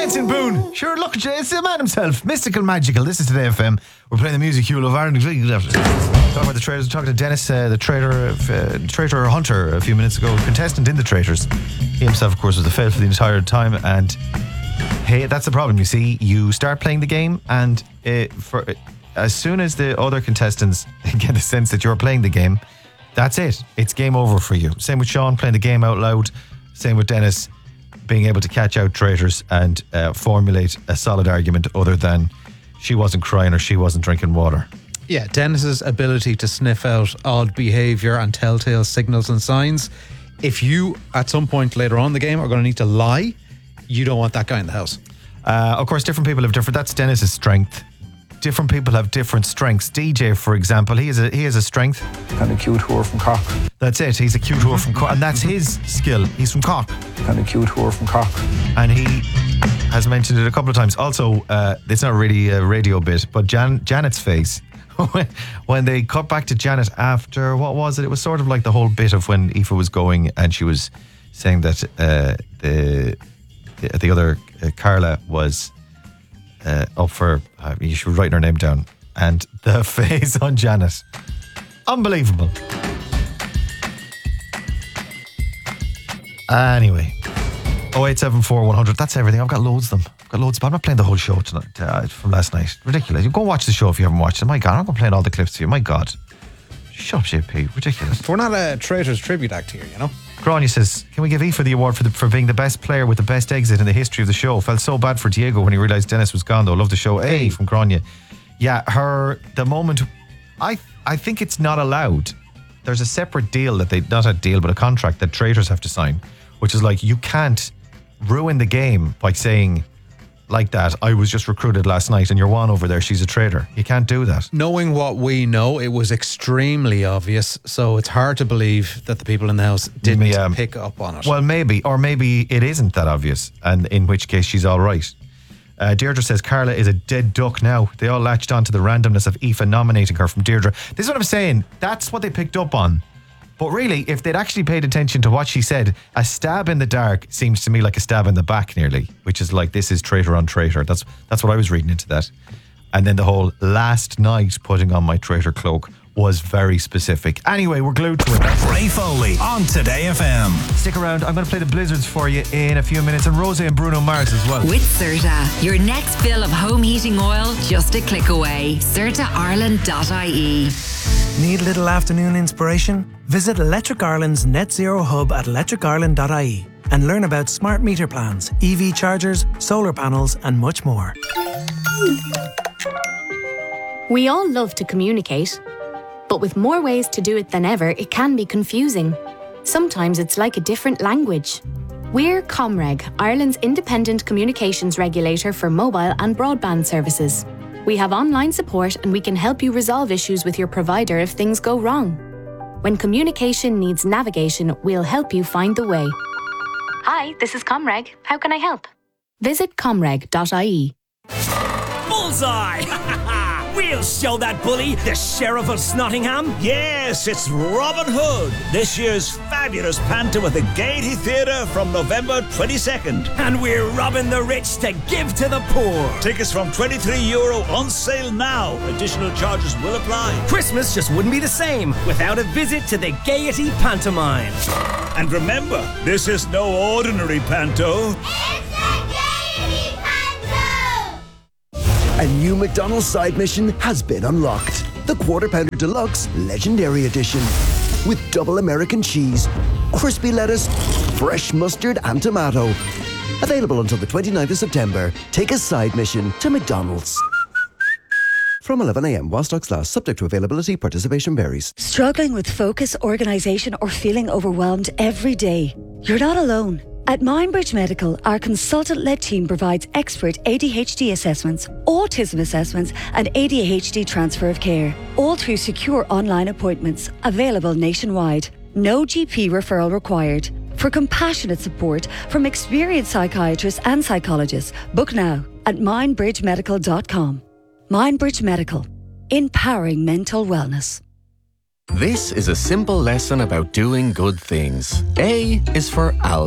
Jensen Boone. Sure, look, it's the man himself. Mystical Magical. This is Today FM. We're playing the music you love. Talking about the Traitors. Talking to Dennis, the traitor hunter, a few minutes ago. Contestant in the Traitors. He himself, of course, was the fail for the entire time. And hey, that's the problem. You see, you start playing the game, and as soon as the other contestants get the sense that you're playing the game, that's it. It's game over for you. Same with Sean playing the game out loud. Same with Dennis being able to catch out traitors and formulate a solid argument other than she wasn't crying or she wasn't drinking water. Yeah, Dennis's ability to sniff out odd behaviour and telltale signals and signs. If you, at some point later on in the game, are going to need to lie, you don't want that guy in the house. Of course, different people have different... That's Dennis's strength. Different people have different strengths. DJ, for example, he has a strength. Kind of cute whore from Cork. That's it. He's a cute whore from Cork, and that's his skill. He's from Cork. Kind of cute whore from Cork. And he has mentioned it a couple of times. Also, it's not really a radio bit, but Janet's face when they cut back to Janet after, what was it? It was sort of like the whole bit of when Aoife was going and she was saying that the other Carla was up for, she was writing her name down, and the face on Janet, unbelievable. Anyway, 0874 100, that's everything. I've got loads of them. But I'm not playing the whole show tonight from last night. Ridiculous. You go watch the show if you haven't watched it. My God, I'm not going to play all the clips for you. My God. Shut up, JP. Ridiculous. We're not a Traitors tribute act here, you know? Grania says, can we give Aoife the award for being the best player with the best exit in the history of the show? Felt so bad for Diego when he realised Dennis was gone, though. Love the show. Hey, from Grania. Yeah, the moment... I think it's not allowed. There's a separate deal not a deal, but a contract that traitors have to sign, which is like, you can't ruin the game by saying... like that, I was just recruited last night and your one over there, she's a traitor. You can't do that. Knowing what we know, it was extremely obvious, so it's hard to believe that the people in the house didn't pick up on it. Well, maybe it isn't that obvious, and in which case she's all right. Deirdre says Carla is a dead duck now. They all latched on to the randomness of Aoife nominating her from Deirdre. This is what I'm saying. That's what they picked up on. But really, if they'd actually paid attention to what she said, a stab in the dark seems to me like a stab in the back nearly, which is like, this is traitor on traitor. That's what I was reading into that. And then the whole last night putting on my traitor cloak was very specific. Anyway, we're glued to it. Ray Foley on Today FM. Stick around. I'm going to play the Blizzards for you in a few minutes, and Rosie and Bruno Mars as well. With CERTA, your next fill of home heating oil just a click away. CERTAIreland.ie. Need a little afternoon inspiration? Visit Electric Ireland's Net Zero Hub at electricireland.ie and learn about smart meter plans, EV chargers, solar panels and much more. We all love to communicate, but with more ways to do it than ever, it can be confusing. Sometimes it's like a different language. We're Comreg, Ireland's independent communications regulator for mobile and broadband services. We have online support and we can help you resolve issues with your provider if things go wrong. When communication needs navigation, we'll help you find the way. Hi, this is Comreg. How can I help? Visit comreg.ie. Bullseye! We'll show that bully, the Sheriff of Snottingham. Yes, it's Robin Hood, this year's fabulous panto at the Gaiety Theatre from November 22nd. And we're robbing the rich to give to the poor. Tickets from €23 on sale now. Additional charges will apply. Christmas just wouldn't be the same without a visit to the Gaiety Pantomime. And remember, this is no ordinary panto. It's the Gaiety Panto! A new McDonald's side mission has been unlocked. The Quarter Pounder Deluxe Legendary Edition. With double American cheese, crispy lettuce, fresh mustard and tomato. Available until the 29th of September. Take a side mission to McDonald's. From 11 a.m. while stocks last, subject to availability, participation varies. Struggling with focus, organisation or feeling overwhelmed every day? You're not alone. At Mindbridge Medical, our consultant-led team provides expert ADHD assessments, autism assessments and ADHD transfer of care, all through secure online appointments, available nationwide. No GP referral required. For compassionate support from experienced psychiatrists and psychologists, book now at mindbridgemedical.com. Mindbridge Medical, empowering mental wellness. This is a simple lesson about doing good things. A is for Aldi.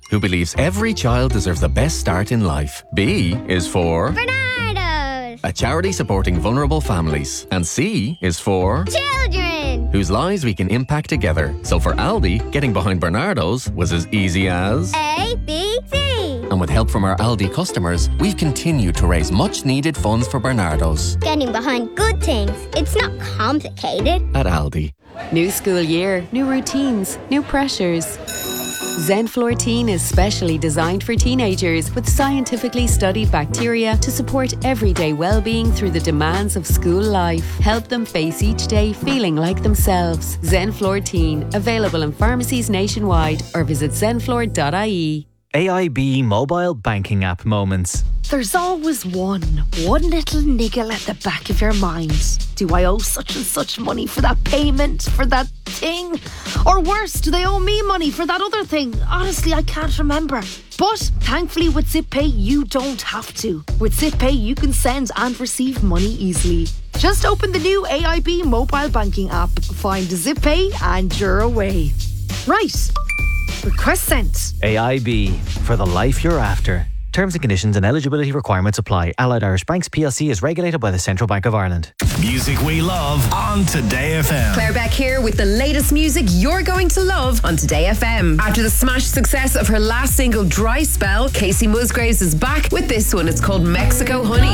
who believes every child deserves the best start in life. B is for Bernardo's. a charity supporting vulnerable families. And C is for Children. whose lives we can impact together. So for Aldi, getting behind Bernardo's was as easy as A, B, C. And with help from our Aldi customers, we've continued to raise much needed funds for Bernardo's. Getting behind good things. It's not complicated. At Aldi. New school year, new routines, new pressures. Zenflor Teen is specially designed for teenagers with scientifically studied bacteria to support everyday well-being through the demands of school life. Help them face each day feeling like themselves. Zenflor Teen, available in pharmacies nationwide or visit zenflor.ie. AIB mobile banking app moments. There's always one little niggle at the back of your mind. Do I owe such and such money for that payment, for that thing? Or worse, do they owe me money for that other thing? Honestly, I can't remember. But thankfully with ZipPay, you don't have to. With ZipPay, you can send and receive money easily. Just open the new AIB mobile banking app, find ZipPay and you're away. Right. Request sent. AIB, for the life you're after. Terms and conditions and eligibility requirements apply. Allied Irish Banks PLC is regulated by the Central Bank of Ireland. Music we love on Today FM. Claire Beck here with the latest music you're going to love on Today FM. After the smash success of her last single, Dry Spell, Casey Musgraves is back with this one. It's called Mexico Honey.